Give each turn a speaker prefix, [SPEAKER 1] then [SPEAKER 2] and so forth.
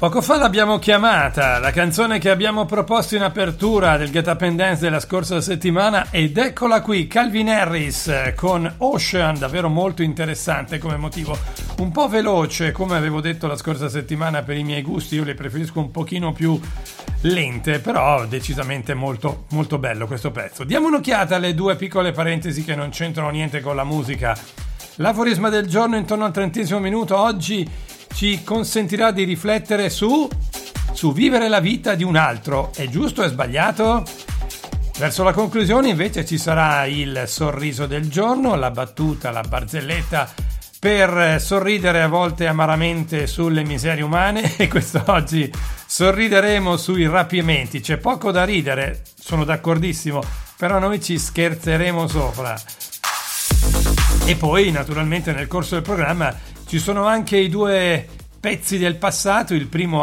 [SPEAKER 1] Poco fa l'abbiamo chiamata, la canzone che abbiamo proposto in apertura del Get Up and Dance della scorsa settimana, ed eccola qui, Calvin Harris con Ocean, davvero molto interessante come motivo, un po' veloce come avevo detto la scorsa settimana per i miei gusti, io le preferisco un pochino più lente, però decisamente molto, molto bello questo pezzo. Diamo un'occhiata alle due piccole parentesi che non c'entrano niente con la musica. L'aforisma del giorno intorno al 30° minuto oggi ci consentirà di riflettere su vivere la vita di un altro. È giusto o è sbagliato? Verso la conclusione invece ci sarà il sorriso del giorno, la battuta, la barzelletta per sorridere a volte amaramente sulle miserie umane, e quest'oggi sorrideremo sui rapimenti. C'è poco da ridere, sono d'accordissimo, però noi ci scherzeremo sopra. E poi naturalmente nel corso del programma ci sono anche i due pezzi del passato, il primo